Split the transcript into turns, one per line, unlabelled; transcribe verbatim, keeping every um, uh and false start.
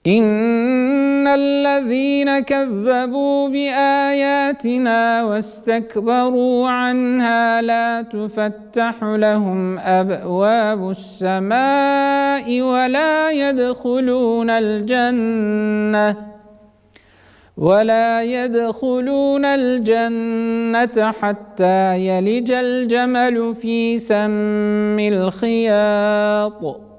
إن الذين كذبوا بآياتنا واستكبروا عنها لا تفتح لهم أبواب السماء ولا يدخلون الجنة ولا يدخلون الجنة حتى يلج الجمل في سم الخياط